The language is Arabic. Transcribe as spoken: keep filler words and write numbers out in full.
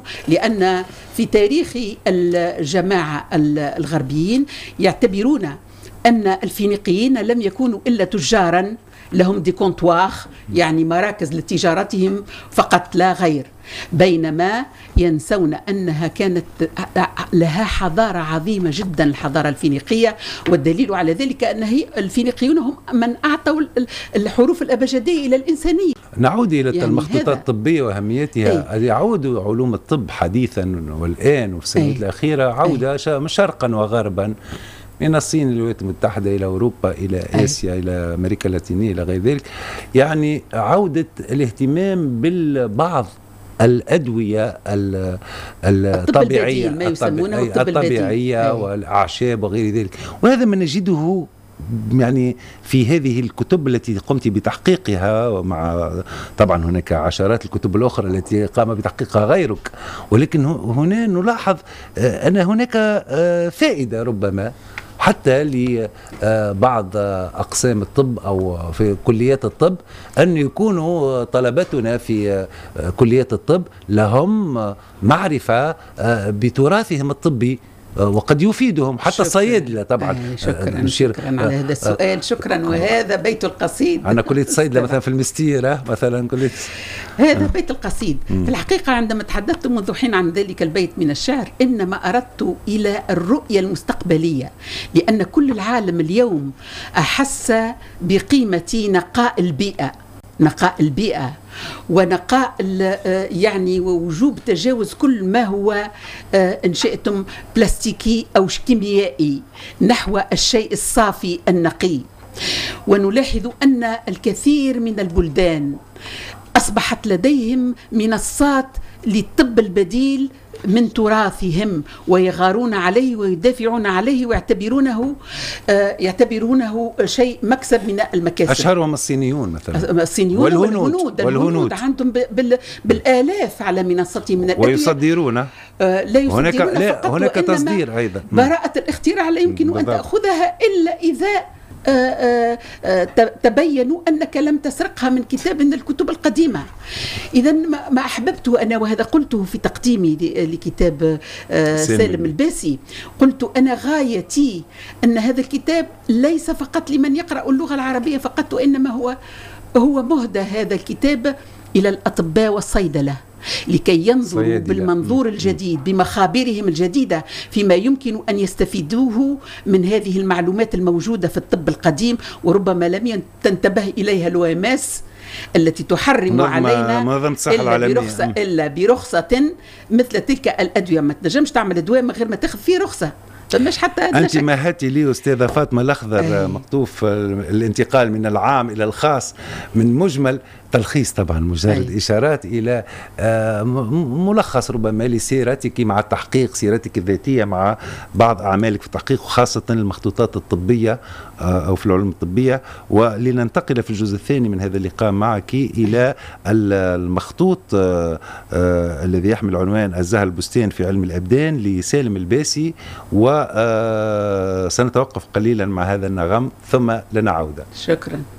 لأن في تاريخ الجماعة الغربيين يعتبرون أن الفينيقيين لم يكونوا إلا تجارا لهم دي كونتوار، يعني مراكز لتجارتهم فقط لا غير، بينما ينسون أنها كانت لها حضارة عظيمة جدا، الحضارة الفينيقية. والدليل على ذلك أن هي الفينيقيون هم من أعطوا الحروف الأبجدية إلى الإنسانية. نعود إلى يعني المخطوطات الطبية وأهميتها. أي. يعود علوم الطب حديثا والآن وفي السنوات الأخيرة عودة شرقا وغربا، من الصين الولايات المتحدة إلى أوروبا إلى آسيا أي. إلى أمريكا اللاتينية إلى غير ذلك، يعني عودة الاهتمام بالبعض الأدوية الطبيعية ما يسمونه الطب الطبيعية والأعشاب وغير ذلك. وهذا ما نجده يعني في هذه الكتب التي قمت بتحقيقها، مع طبعا هناك عشرات الكتب الأخرى التي قام بتحقيقها غيرك، ولكن هنا نلاحظ أن هناك فائدة ربما حتى لبعض أقسام الطب أو في كليات الطب أن يكونوا طلبتنا في كليات الطب لهم معرفة بتراثهم الطبي، وقد يفيدهم حتى الصيادلة طبعا. آه شكرا, شكرا على هذا السؤال. شكرا. وهذا بيت القصيد. أنا كلية الصيدلة مثلا في المستيرة مثلا كلية هذا آه. بيت القصيد. م. في الحقيقة عندما تحدثت منذ حين عن ذلك البيت من الشعر، إنما أردت إلى الرؤية المستقبلية، لأن كل العالم اليوم أحس بقيمة نقاء البيئة، نقاء البيئة ونقاء يعني ووجوب تجاوز كل ما هو إن شئتم بلاستيكي أو كيميائي نحو الشيء الصافي النقي. ونلاحظ أن الكثير من البلدان أصبحت لديهم منصات للطب البديل من تراثهم، ويغارون عليه ويدافعون عليه ويعتبرونه آه يعتبرونه شيء مكسب من المكاسب. أشهرهم الصينيون مثلا، الصينيون والهنود, والهنود, والهنود عندهم بال بالآلاف على منصتهم من الأدوية، ويصدرون. آه لا يصدرون هناك, لا هناك تصدير أيضا. براءة الاختراع لا يمكن بالضبط. أن تأخذها إلا إذا آآ آآ تبينوا أنك لم تسرقها من كتاب من الكتب القديمة. إذا ما أحببته أنا، وهذا قلته في تقديمي لكتاب سالم الباسي، قلت أنا غايتي أن هذا الكتاب ليس فقط لمن يقرأ اللغة العربية فقط، وإنما هو هو مهدى هذا الكتاب إلى الأطباء والصيدلة لكي ينظروا بالمنظور الجديد بمخابرهم الجديدة فيما يمكن أن يستفيدوه من هذه المعلومات الموجودة في الطب القديم، وربما لم تنتبه إليها الواماس التي تحرم علينا إلا برخصة, إلا برخصة مثل تلك الأدوية. ما تنجمش تعمل دواء من غير ما تاخذ فيه رخصة. فمش حتى أنت مهدتي لي أستاذة فاطمة الأخضر أي. مقطوف الانتقال من العام إلى الخاص من مجمل تلخيص، طبعا مجرد أي. إشارات إلى ملخص ربما لسيرتك مع التحقيق، سيرتك الذاتية مع بعض أعمالك في التحقيق، وخاصة المخطوطات الطبية أو في العلوم الطبية. ولننتقل في الجزء الثاني من هذا اللقاء معك إلى المخطوط الذي يحمل عنوان الزهر البستان في علم الأبدان لسالم الباسي، وسنتوقف قليلا مع هذا النغم ثم لنعود. شكرا.